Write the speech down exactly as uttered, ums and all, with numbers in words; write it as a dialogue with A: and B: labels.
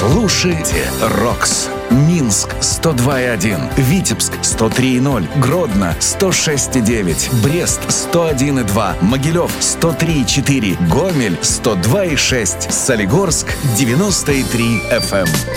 A: Слушайте Рокс. Минск сто два и один, Витебск сто три и ноль, Гродно сто шесть и девять, Брест сто один и два, Могилев сто три и четыре, Гомель сто два и шесть, Солигорск девяносто и три эф эм.